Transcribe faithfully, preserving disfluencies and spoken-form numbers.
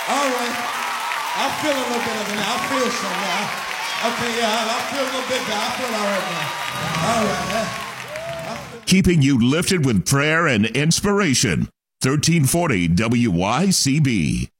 All right. I feel a little bit of it now. I feel some now. Okay, yeah, I feel a little bit now. I feel all right now. All right. Yeah. Feel- Keeping you lifted with prayer and inspiration. thirteen forty W Y C B.